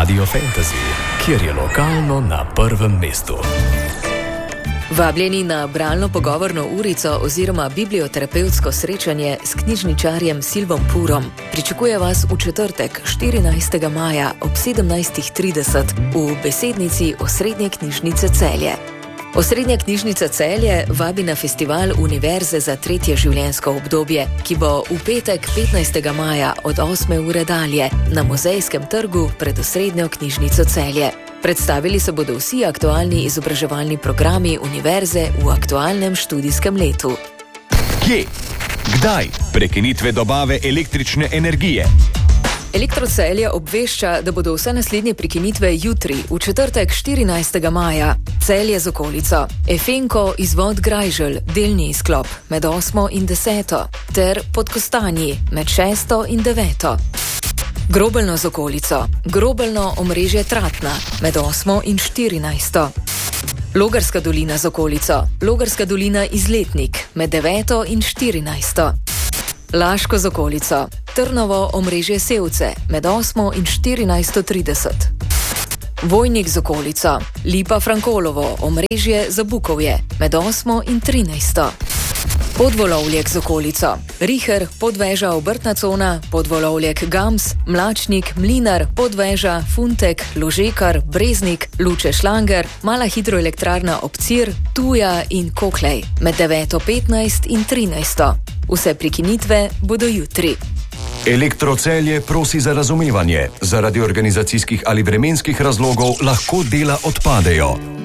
Radio Fantasy, kjer je lokalno na prvem mestu. Vabljeni na bralno-pogovorno urico oziroma biblioterapevtsko srečanje s knjižničarjem Silvom Purom. Pričakuje vas v četrtek, 14. maja ob 17.30 v besednici Osrednje knjižnice Celje. Osrednja knjižnica Celje vabi na festival Univerze za tretje življenjsko obdobje, ki bo v petek 15. maja od 8. ure dalje na Muzejskem trgu pred Osrednjo knjižnico Celje. Predstavili se bodo vsi aktualni izobraževalni programi univerze v aktualnem študijskem letu. Kje? Kdaj? Prekinitve dobave električne energije. Elektrocelje obvešča, da bodo vse naslednje prekinitve jutri, v četrtek 14. maja. Celje z okolico. Efenko izvod Grajželj, delni izklop med 8. in 10. ter Podkostanji med 6. in 9. Grobeljno z okolico. Grobeljno omrežje Tratna med 8. in 14. Logarska dolina z okolico. Logarska dolina Izletnik med 9. in 14. Laško z okolico. Trnovo omrežje Sevce med 8. in 14.30. Vojnik z okolico. Lipa Frankolovo omrežje za Bukovje med 8. in 13. Podvolovljek z okolico. Riher, Podveža, Obrtna cona, Podvolovljek Gams, Mlačnik, Mlinar, Podveža, Funtek, Ložekar, Breznik, Luče Šlanger, Mala hidroelektrarna Obcir, Tuja in Koklej med 9.15 in 13. Vse prekinitve bodo jutri. Elektrocelje prosi za razumevanje. Zaradi organizacijskih ali vremenskih razlogov lahko dela odpadejo.